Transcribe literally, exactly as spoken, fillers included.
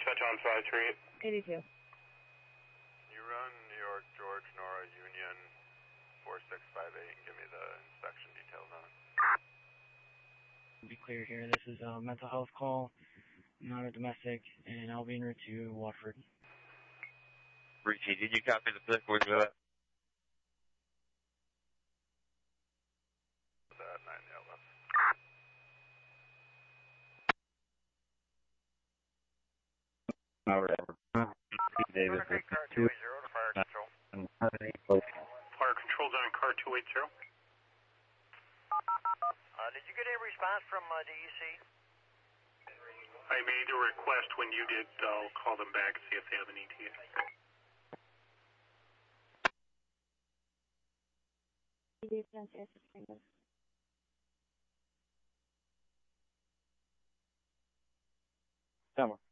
dispatch on five three eight. eighty-two. You run New York, George, Nora, Union, four six five eight, and give me the inspection details on it. Be clear here, this is a mental health call, not a domestic, and I'll be en route to Watford. Richie, did you copy the flick with that? That nine, yeah, left. Whatever. Davis, Car two eight zero to fire control. Fire control's on car two eight zero. Uh, did you get a response from uh, D E C? I made a request when you did. I'll call them back and see if they have an E T A. Summer.